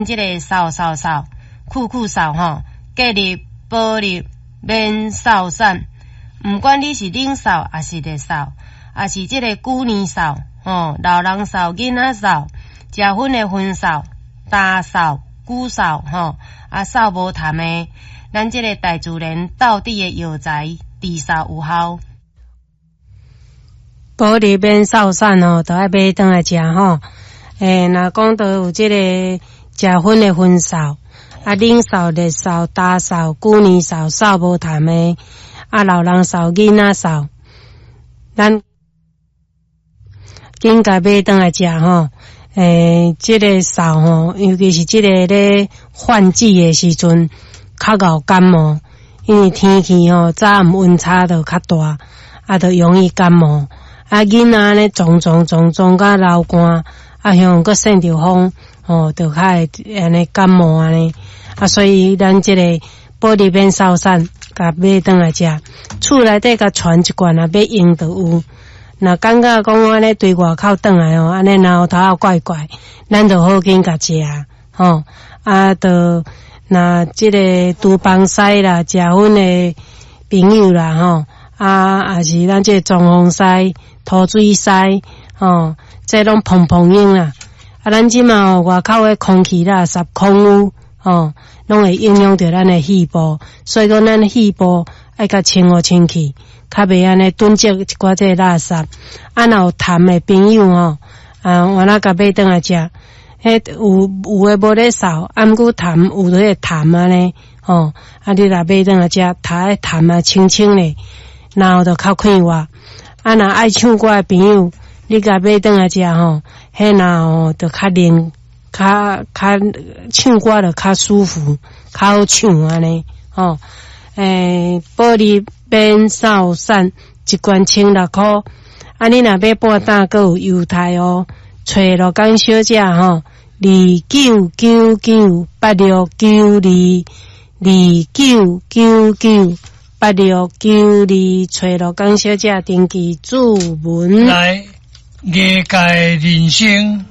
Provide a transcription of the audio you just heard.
即个扫酷扫吼，隔离保入免扫散。毋管你是冷扫还是热扫，还是即个旧年扫吼，老人扫、囡仔扫、食薰的薰扫、大扫、古扫吼，扫无痰的，咱即个大自然到底的药材，治扫有效。 保利免扫散吼，都爱买转来食吼。若讲到有即个食薰的薰扫，冷扫、热扫、大扫、旧年扫、扫无痰的，老人扫、囡仔扫，咱应该买转来食吼。即个扫吼，尤其是即个咧换季的时阵，较熬感冒，因为天气吼早暗温差就较大，就容易感冒。囡仔咧肿甲流汗，向佫晒着风，就较会安尼感冒安尼。所以咱即个保利免扫散，甲买转来食，厝内底甲传一罐要用就有。若感觉讲我咧对外口转来安尼脑头仔怪怪，咱就好紧甲食就若即个厨房师啦、食薰的朋友啦也是咱即个装潢师、涂水师这拢碰用啦。咱即嘛外口的空气垃圾、空污拢会影响到咱的肺部，所以讲咱的肺部爱甲清好清气，较袂安尼囤积一寡这垃圾。若有痰的朋友我那甲买转来食，有诶无咧扫，毋过痰有迄个痰安尼你若买转来食，痰痰清清咧，然后就较快活。若爱唱歌的朋友，你甲买转来食迄若就较灵，较唱歌就较舒服，较好唱安尼保利免扫散一罐16块，你若买半担，阁有优待找罗江小姐2999869229998692，找罗江小姐登记注文。 来，业界人生